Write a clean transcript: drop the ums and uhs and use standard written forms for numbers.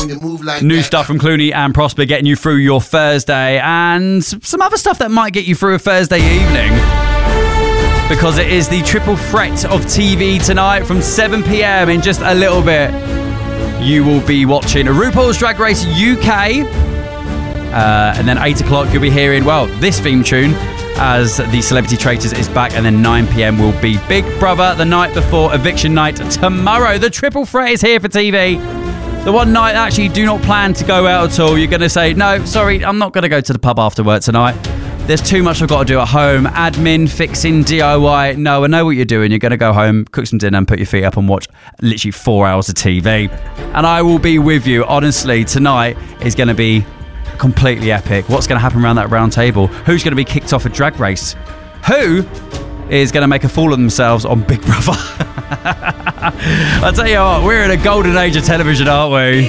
New stuff from Clooney and Prosper getting you through your Thursday, and some other stuff that might get you through a Thursday evening, because it is the triple threat of TV tonight from 7 p.m. in just a little bit. You will be watching RuPaul's Drag Race UK, and then 8 o'clock you'll be hearing, well, this theme tune as the Celebrity Traitors is back, and then 9 p.m. will be Big Brother the night before Eviction Night tomorrow. The triple threat is here for TV. The one night actually you do not plan to go out at all. You're going to say, no, sorry, I'm not going to go to the pub after work tonight. There's too much I've got to do at home. Admin, fixing, DIY. No, I know what you're doing. You're going to go home, cook some dinner and put your feet up and watch literally 4 hours of TV. And I will be with you. Honestly, tonight is going to be completely epic. What's going to happen around that round table? Who's going to be kicked off a Drag Race? Who is going to make a fool of themselves on Big Brother? I'll tell you what, we're in a golden age of television, aren't we?